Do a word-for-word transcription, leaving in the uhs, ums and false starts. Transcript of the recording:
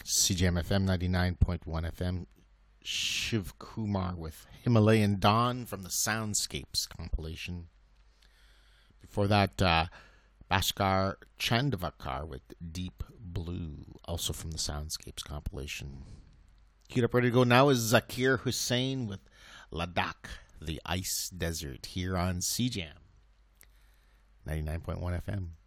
C J M F M ninety-nine point one F M. Shiv Kumar with Himalayan Dawn from the Soundscapes compilation. Before that, uh, Bhaskar Chandavakar with Deep Blue, also from the Soundscapes compilation. Queued up ready to go now is Zakir Hussain with Ladakh, the Ice Desert, here on C J M ninety-nine point one F M.